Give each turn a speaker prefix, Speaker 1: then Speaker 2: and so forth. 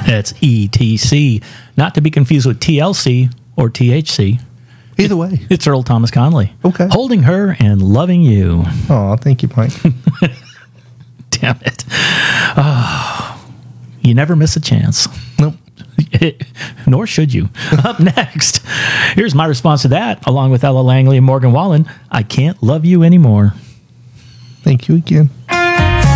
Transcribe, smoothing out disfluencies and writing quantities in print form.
Speaker 1: That's ETC, not to be confused with TLC or THC.
Speaker 2: Either way.
Speaker 1: It's Earl Thomas Conley.
Speaker 2: Okay.
Speaker 1: Holding her and loving you.
Speaker 2: Oh, thank you, Mike.
Speaker 1: Damn it. Oh, you never miss a chance.
Speaker 2: Nope.
Speaker 1: Nor should you. Up next, here's my response to that, along with Ella Langley and Morgan Wallen. I Can't Love You Anymore.
Speaker 2: Thank you again.